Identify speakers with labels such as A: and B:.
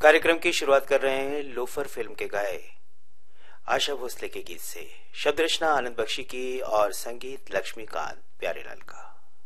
A: कार्यक्रम की शुरुआत कर रहे हैं लोफर फिल्म के गाए आशा भोसले के गीत से। शब्द रचना आनंद बख्शी की और संगीत लक्ष्मीकांत प्यारेलाल का।